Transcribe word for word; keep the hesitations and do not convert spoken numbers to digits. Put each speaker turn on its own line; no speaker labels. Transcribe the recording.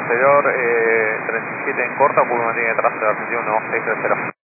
posterior, eh, treinta y siete en corta, Puma mantiene trazado de Argentina uno seis tres cero.